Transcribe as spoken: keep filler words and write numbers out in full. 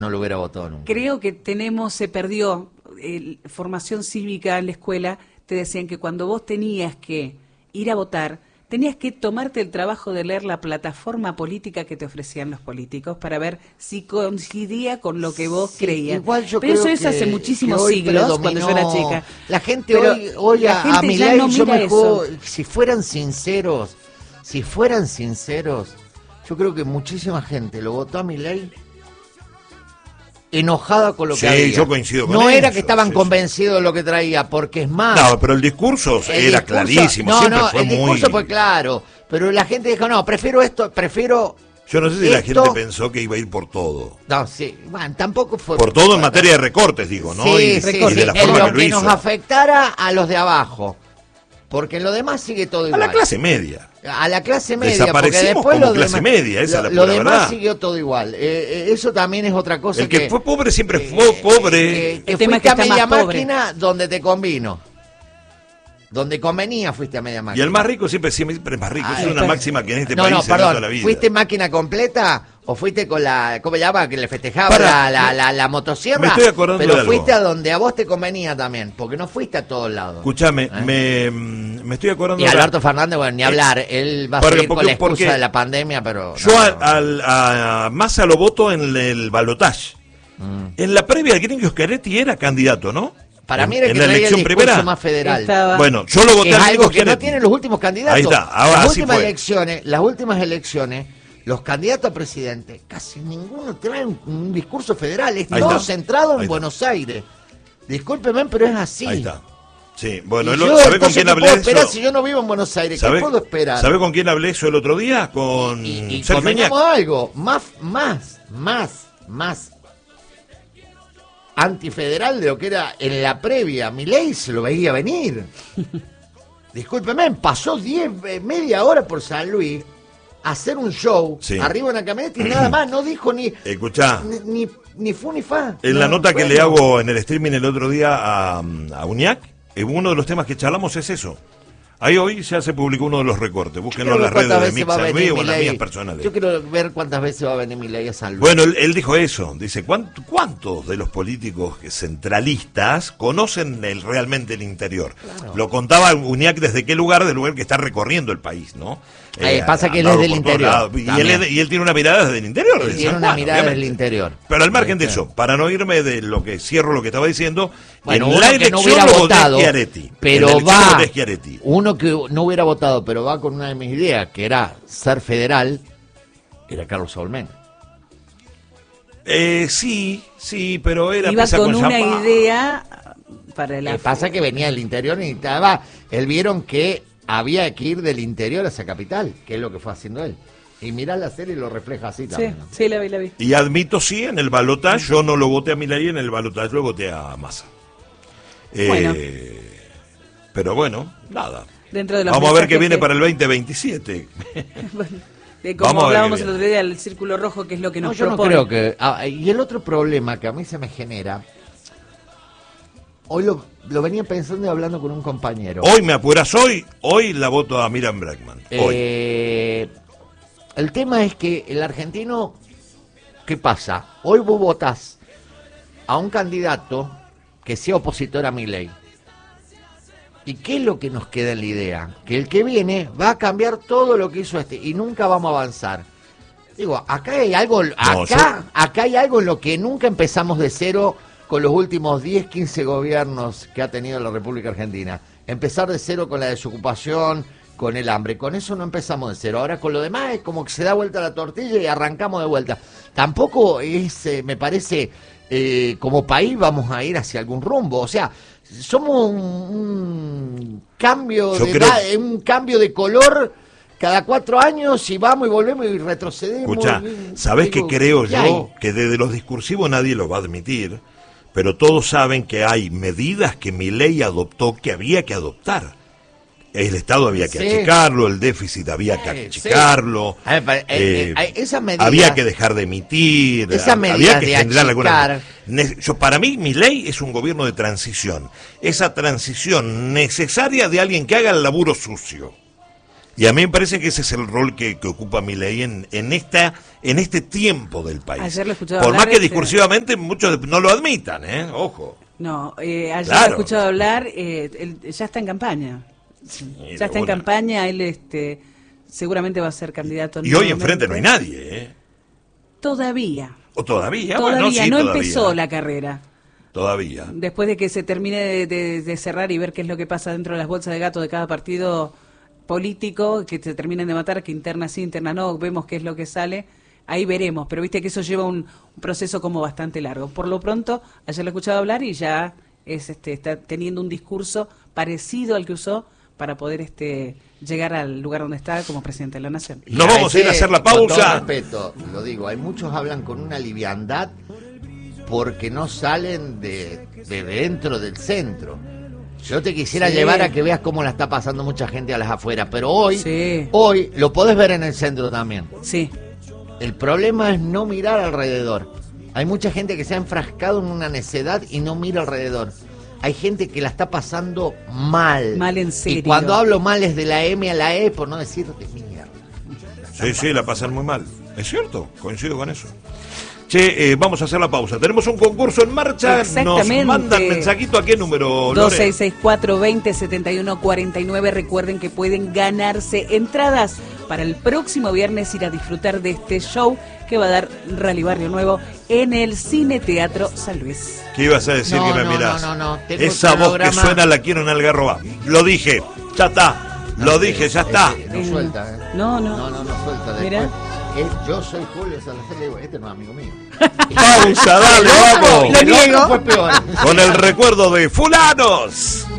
no lo hubiera votado nunca. Creo que tenemos, se perdió eh, formación cívica en la escuela. Te decían que cuando vos tenías que ir a votar, tenías que tomarte el trabajo de leer la plataforma política que te ofrecían los políticos para ver si coincidía con lo que vos Sí, creías. igual yo Pero creo eso es que- hace que muchísimos hoy siglos, cuando yo era predominó. chica. La gente Pero hoy, hoy la a, gente a ya Milei, no yo mira me eso. juego, si fueran sinceros, si fueran sinceros, yo creo que muchísima gente lo votó a Milei enojada con lo Sí, que había. yo coincido con No era eso, que estaban sí, sí. convencidos de lo que traía, porque es más. No, pero el discurso el era discurso- clarísimo, no, siempre no, fue el muy... discurso fue claro, pero la gente dijo, no, prefiero esto, prefiero... Yo no sé si la esto- gente pensó que iba a ir por todo. No, sí, bueno, tampoco fue... Por todo en materia de recortes, digo, ¿no? Sí, y, sí, y sí, de la en forma lo que lo que hizo. nos afectara a los de abajo, porque en lo demás sigue todo A igual. la clase media. A la clase media, porque Desaparecimos después como lo clase demás, media, esa lo, es la lo pura demás verdad. siguió todo igual. Eh, eh, eso también es otra cosa El que, que fue pobre siempre eh, fue pobre. eh, que El tema es fuiste que a está media más pobre. máquina donde te convino. Donde convenía fuiste a media Y máquina. el más rico siempre, siempre es más rico. Ah, es una espera. máxima que en este no, país no, se da perdón. toda la vida. ¿Fuiste máquina completa o fuiste con la, ¿cómo se llama? Que le festejaba Para, la, la, me- la, la motosierra. me estoy acordando pero de algo. fuiste a donde a vos te convenía también, porque no fuiste a todos lados. Escuchame, ¿Eh? me, me estoy acordando... Y ahora- Alberto Fernández, bueno, ni hablar, él va a Porque- seguir con porque- la excusa porque de la pandemia, pero... Yo no, a, no. al- a Massa lo voto en el balotaje. Mm. En la previa, el gringo Schiaretti era candidato, ¿no? Para en, mí era el en que la traía el elección discurso primera. más federal. Estaba- Bueno, yo lo voté Es al algo gringo que no Schiaretti. tienen los últimos candidatos. Ahí está, ahora las así últimas fue. elecciones, las últimas elecciones, los candidatos a presidente, casi ninguno trae un, un discurso federal, es Ahí todo está. centrado en Ahí está. Buenos Aires. Discúlpeme, pero es así. Ahí está. Sí, bueno, Y el yo, otro- ¿sabe con entonces, quién ¿qué hablé puedo de esperar eso? si yo no vivo en Buenos Aires? ¿Qué ¿Sabe, puedo esperar? ¿Sabe con quién hablé eso el otro día? Con Y, y Sergio convengamos Ñac. algo, más, más, más, más antifederal de lo que era en la previa. Milei se lo veía venir. Discúlpeme, pasó diez, eh, media hora por San Luis a hacer un show Sí. arriba en la camioneta y nada más, no dijo ni, Escuchá, ni, ni, ni fu ni fa. en la No, nota que bueno. le hago en el streaming el otro día a, a Uñac, eh, uno de los temas que charlamos es eso. Ahí hoy ya se publicó uno de los recortes. Búsquenlo en Quiero las ver redes cuántas de veces va a Mix venir o en las Milei. mías personales. Yo quiero ver cuántas veces va a venir Milei a San Luis. Bueno, él, él dijo eso. Dice, ¿cuánto- ¿cuántos de los políticos centralistas conocen el, realmente el interior? Claro. Lo contaba Uñac desde qué lugar, del lugar que está recorriendo el país, ¿no? Eh, pasa que él andado es del por todos interior, lados. Y él, también. es- y él tiene una mirada desde el interior. Él de tiene San una Juan, mirada obviamente. del interior. Pero al margen de ¿Viste? eso, para no irme de lo que cierro lo que estaba diciendo, Bueno, en uno la que elección no hubiera lo voté votado, Schiaretti. En pero la elección va, voté Schiaretti. uno que no hubiera votado, pero va con una de mis ideas, que era ser federal, era Carlos Saúl Menem. Eh, sí, sí, pero era Iba pisa con una champán. idea para Lo la... que pasa es que venía del interior y necesitaba, él vieron que había que ir del interior hacia capital, que es lo que fue haciendo él. Y mirá la serie y lo refleja así Sí, también. ¿no? sí, la vi, la vi. Y admito, sí, en el balotaje, yo no lo voté a Milei, en el balotaje lo voté a Massa. Eh, Bueno. Pero bueno, nada. Dentro de los Vamos a ver qué mensajes viene que- para el veinte veintisiete. Bueno, de como Vamos a ver hablábamos qué el otro día, el círculo rojo, que es lo que No, nos yo no propone. creo que... ah, y el otro problema que a mí se me genera, hoy lo, lo venía pensando y hablando con un compañero. Hoy me apuras, hoy, hoy la voto a Miriam Bregman. Hoy. Eh, el tema es que el argentino, ¿qué pasa? Hoy vos votás a un candidato que sea opositor a Milei. ¿Y qué es lo que nos queda en la idea? Que el que viene va a cambiar todo lo que hizo este y nunca vamos a avanzar. Digo, acá hay algo, acá, acá hay algo en lo que nunca empezamos de cero con los últimos diez, quince gobiernos que ha tenido la República Argentina. Empezar de cero con la desocupación, con el hambre. Con eso no empezamos de cero. Ahora con lo demás es como que se da vuelta la tortilla y arrancamos de vuelta. Tampoco es, eh, me parece, eh, como país vamos a ir hacia algún rumbo. O sea, somos un, un cambio Yo de creo- edad, un cambio de color cada cuatro años y vamos y volvemos y retrocedemos. Escucha, y- ¿sabés qué digo, creo ¿qué yo? hay? Que desde los discursivos nadie lo va a admitir, pero todos saben que hay medidas que Milei adoptó que había que adoptar. El Estado había que Sí. achicarlo, el déficit había que Sí, achicarlo, sí. A ver, pa- eh, eh, eh, esas medidas- había que dejar de emitir, Esas ha- medidas había que de generar alguna... achicar. Ne- Yo, para mí, Milei es un gobierno de transición, esa transición necesaria de alguien que haga el laburo sucio. Y a mí me parece que ese es el rol que, que ocupa Milei en, en esta en este tiempo del país. Ayer lo he escuchado Por más hablar, que este... discursivamente muchos no lo admitan, ¿eh? Ojo. No, eh, ayer Claro. lo he escuchado hablar, eh, él ya está en campaña. Sí, ya está en una. campaña, él este seguramente va a ser candidato. Y hoy enfrente no hay nadie, ¿eh? Todavía. O todavía. Todavía, bueno, sí, no todavía. empezó la carrera. Todavía. Después de que se termine de, de- de cerrar y ver qué es lo que pasa dentro de las bolsas de gato de cada partido político, que se terminen de matar, que interna sí, interna no, vemos qué es lo que sale, ahí veremos. Pero viste que eso lleva un, un proceso como bastante largo. Por lo pronto, ayer lo he escuchado hablar y ya es este está teniendo un discurso parecido al que usó para poder este llegar al lugar donde está como presidente de la nación. Nos vamos a ir a hacer la Con todo pausa. respeto, lo digo, hay muchos hablan con una liviandad porque no salen de, de dentro del centro. Yo te quisiera Sí. llevar a que veas cómo la está pasando mucha gente a las afueras, pero hoy, Sí. hoy lo podés ver en el centro también. Sí, El problema es no mirar alrededor. Hay mucha gente que se ha enfrascado en una necedad y no mira alrededor. Hay gente que la está pasando mal. Mal en serio. Y cuando hablo mal es de la M a la E, por no decir de mierda. Sí, sí, la pasan muy mal. Es cierto, coincido con eso. Che, eh, vamos a hacer la pausa. Tenemos un concurso en marcha. Exactamente. Nos mandan mensajito a qué número, dos Lore? seis seis cuatro, veinte, setenta y uno cuarenta y nueve. Recuerden que pueden ganarse entradas para el próximo viernes, ir a disfrutar de este show que va a dar Rally Barrio Nuevo en el Cine Teatro San Luis. ¿Qué ibas a decir No, que me no, mirás? no, no, no. Tengo Esa el voz que programa- suena la quiero en Algarroba. Lo dije, ya está. Lo dije, ya está. Eh, no Eh, suelta, ¿eh? no, no. No, no, no suelta. Después, Mirá. eh, yo soy Julio Salazar, le digo, este no es amigo mío. Pausa, dale, El otro- vamos. el otro fue peor. Con el recuerdo de fulanos.